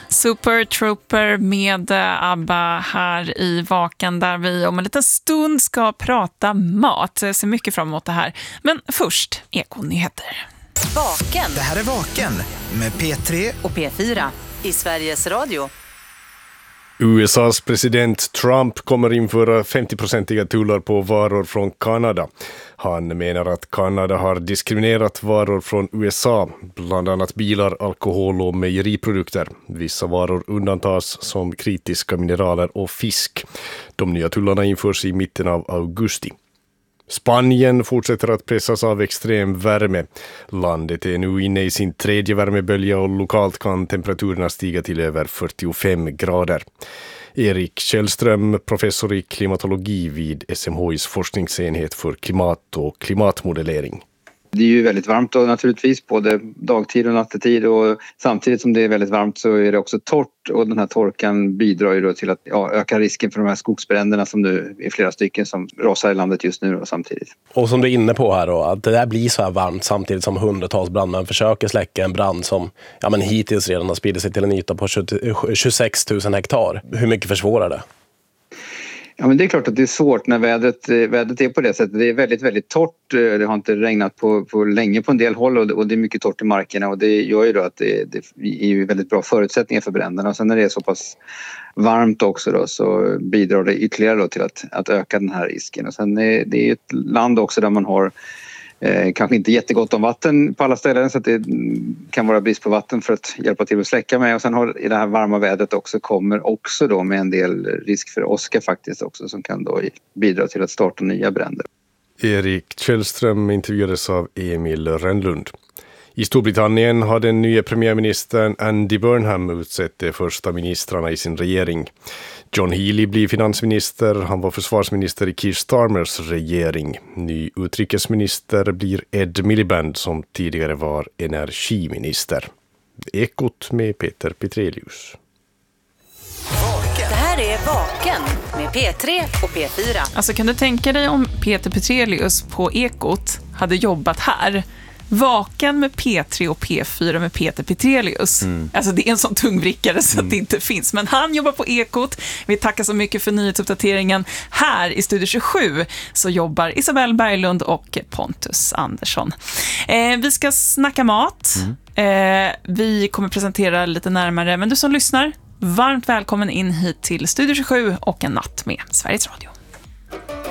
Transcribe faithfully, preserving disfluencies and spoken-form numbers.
Super Trooper med ABBA här i Vaken, där vi om en liten stund ska prata mat. Jag ser mycket fram emot det här. Men först, Ekonyheter. Vaken. Det här är Vaken med P tre och P fyra i Sveriges Radio. U S A:s president Trump kommer införa femtio-procentiga tullar på varor från Kanada. Han menar att Kanada har diskriminerat varor från U S A, bland annat bilar, alkohol och mejeriprodukter. Vissa varor undantas som kritiska mineraler och fisk. De nya tullarna införs i mitten av augusti. Spanien fortsätter att pressas av extrem värme. Landet är nu inne i sin tredje värmebölja och lokalt kan temperaturerna stiga till över fyrtiofem grader. Erik Källström, professor i klimatologi vid S M H I:s forskningsenhet för klimat och klimatmodellering. Det är ju väldigt varmt då, naturligtvis, både dagtid och nattetid, och samtidigt som det är väldigt varmt så är det också torrt, och den här torkan bidrar ju då till att ja, öka risken för de här skogsbränderna som nu är flera stycken som rasar i landet just nu då, samtidigt. Och som du är inne på här då, att det där blir så här varmt samtidigt som hundratals brandmän försöker släcka en brand som ja, men hittills redan har spridit sig till en yta på tjugosex tusen hektar. Hur mycket försvårar det? Ja, men det är klart att det är svårt när vädret, vädret är på det sättet. Det är väldigt, väldigt torrt. Det har inte regnat på, på länge på en del håll, och, och det är mycket torrt i markerna, och det gör ju då att det, det är ju väldigt bra förutsättningar för bränderna. Och sen när det är så pass varmt också då, så bidrar det ytterligare då till att, att öka den här risken. Och sen är det är ett land också där man har Eh, kanske inte jättegott om vatten på alla ställen, så att det kan vara brist på vatten för att hjälpa till att släcka med. Och sen har i det här varma vädret också kommer också då med en del risk för åska faktiskt också, som kan då bidra till att starta nya bränder. Erik Källström intervjuades av Emil Rönnlund. I Storbritannien har den nya premiärministern Andy Burnham utsett de första ministrarna i sin regering. John Healey blir finansminister, han var försvarsminister i Keir Starmers regering. Ny utrikesminister blir Ed Miliband, som tidigare var energiminister. Ekot med Peter Petrelius. Det här är Vaken med P tre och P fyra. Alltså, kan du tänka dig om Peter Petrelius på Ekot hade jobbat här? Vaken med P tre och P fyra med Peter Petrelius. Mm. Alltså det är en sån tungvrickare så mm. att det inte finns. Men han jobbar på Ekot. Vi tackar så mycket för nyhetsuppdateringen. Här i Studio tjugosju så jobbar Isabelle Berglund och Pontus Andersson. Eh, vi ska snacka mat. Mm. Eh, vi kommer presentera lite närmare. Men du som lyssnar, varmt välkommen in hit till Studio tjugosju och en natt med Sveriges Radio.